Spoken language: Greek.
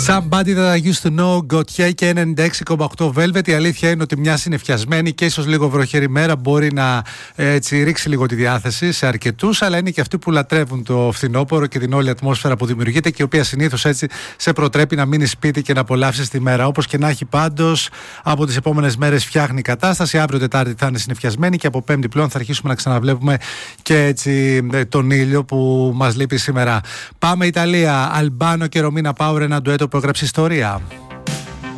Somebody that I used to know, Gautier και 96,8 Velvet. Η αλήθεια είναι ότι μια συννεφιασμένη και ίσως λίγο βροχερή μέρα μπορεί να ρίξει λίγο τη διάθεση σε αρκετούς, αλλά είναι και αυτοί που λατρεύουν το φθινόπωρο και την όλη ατμόσφαιρα που δημιουργείται και η οποία συνήθως έτσι σε προτρέπει να μείνει σπίτι και να απολαύσεις τη μέρα. Όπως και να έχει, πάντως από τις επόμενες μέρες φτιάχνει η κατάσταση. Αύριο Τετάρτη θα είναι συννεφιασμένη και από Πέμπτη πλέον θα αρχίσουμε να ξαναβλέπουμε και έτσι τον ήλιο που μας λείπει σήμερα. Πάμε Ιταλία. Αλμπάνο και Ρωμίνα Πάουρ, ένα ντουέτο που έγραψε ιστορία.